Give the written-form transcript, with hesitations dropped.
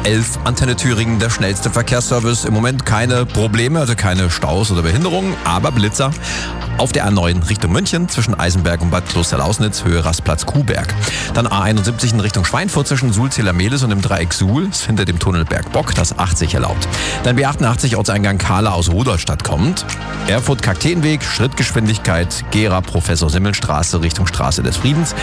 A11 Antenne Thüringen, der schnellste Verkehrsservice. Im Moment keine Probleme, also keine Staus oder Behinderungen, aber Blitzer. Auf der A9 Richtung München zwischen Eisenberg und Bad Klosterlausnitz, Höhe Rastplatz Kuhberg. Dann A71 in Richtung Schweinfurt zwischen Sulziller-Mehlis und dem Dreieck Suhl, ist hinter dem Tunnel Bergbock, das 80 erlaubt. Dann B88 Ortseingang Kahla aus Rudolstadt kommt. Erfurt-Kakteenweg, Schrittgeschwindigkeit, Gera Professor Simmelstraße Richtung Straße des Friedens.